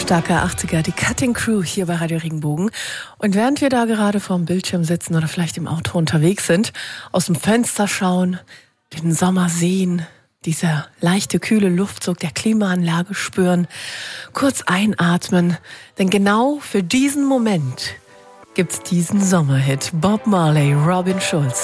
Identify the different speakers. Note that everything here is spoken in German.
Speaker 1: Starke 80er, die Cutting Crew hier bei Radio Regenbogen. Und während wir da gerade vorm Bildschirm sitzen oder vielleicht im Auto unterwegs sind, aus dem Fenster schauen, den Sommer sehen, dieser leichte, kühle Luftzug der Klimaanlage spüren, kurz einatmen, denn genau für diesen Moment gibt's diesen Sommerhit. Bob Marley, Robin Schulz.